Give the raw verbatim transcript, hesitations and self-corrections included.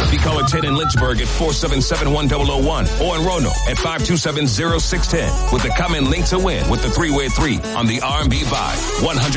Copy caller ten in Lynchburg at four seven seven one zero zero one or in Roanoke at five two seven zero six one zero with the comment link to win with the three-way three on the R and B Vibe one hundred.